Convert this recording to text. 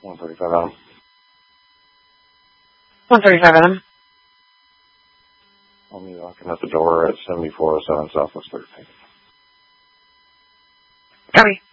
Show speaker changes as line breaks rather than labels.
135 Adam.
135 Adam.
I'll be knocking at the door at 7407 Southwest 13th.
Copy.